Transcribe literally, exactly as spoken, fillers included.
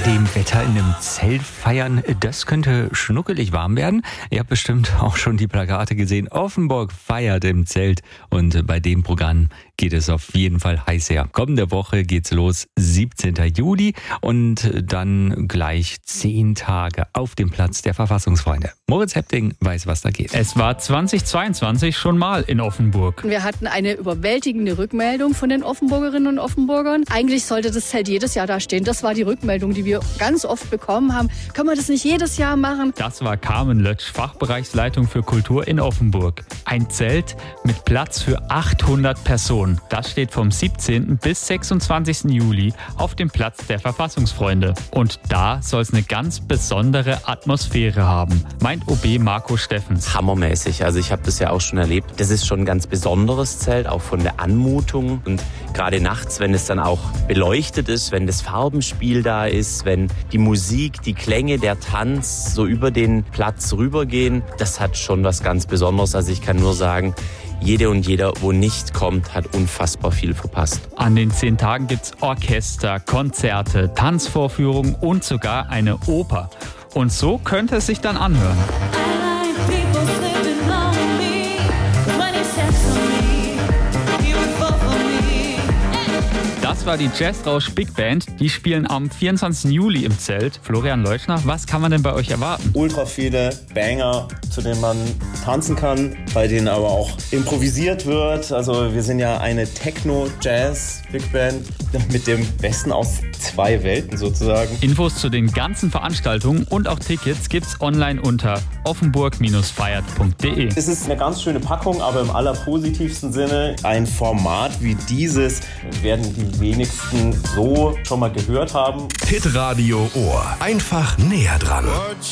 dem Wetter in einem Zelt feiern, das könnte schnuckelig warm werden. Ihr habt bestimmt auch schon die Plakate gesehen. Offenburg feiert im Zelt und bei dem Programm geht es auf jeden Fall heiß her. Kommende Woche geht's los, siebzehnten Juli und dann gleich zehn Tage auf dem Platz der Verfassungsfreunde. Moritz Hepting weiß, was da geht. Es war zweitausendzweiundzwanzig schon mal in Offenburg. Wir hatten eine überwältigende Rückmeldung von den Offenburgerinnen und Offenburgern. Eigentlich sollte das Zelt jedes Jahr da stehen. Das war die Rückmeldung, die wir ganz oft bekommen haben. Können wir das nicht jedes Jahr machen? Das war Carmen Lötsch, Fachbereichsleitung für Kultur in Offenburg. Ein Zelt mit Platz für achthundert Personen. Das steht vom siebzehnten bis sechsundzwanzigsten Juli auf dem Platz der Verfassungsfreunde. Und da soll es eine ganz besondere Atmosphäre haben, meint O B Marco Steffens. Hammermäßig. Also ich habe das ja auch schon erlebt. Das ist schon ein ganz besonderes Zelt, auch von der Anmutung. Und gerade nachts, wenn es dann auch beleuchtet ist, wenn das Farbenspiel da ist, wenn die Musik, die Klänge, der Tanz so über den Platz rübergehen, das hat schon was ganz Besonderes. Also ich kann nur sagen, jede und jeder, wo nicht kommt, hat unfassbar viel verpasst. An den zehn Tagen gibt's Orchester, Konzerte, Tanzvorführungen und sogar eine Oper. Und so könnte es sich dann anhören. Das war die Jazzrausch Big Band. Die spielen am vierundzwanzigsten Juli im Zelt. Florian Leutschner, was kann man denn bei euch erwarten? Ultra viele Banger, zu denen man tanzen kann, bei denen aber auch improvisiert wird. Also wir sind ja eine Techno-Jazz-Big Band mit dem Besten aus zwei Welten sozusagen. Infos zu den ganzen Veranstaltungen und auch Tickets gibt's online unter offenburg feiert punkt de. Es ist eine ganz schöne Packung, aber im allerpositivsten Sinne. Ein Format wie dieses werden die wenigsten so schon mal gehört haben. Hitradio Ohr. Einfach näher dran.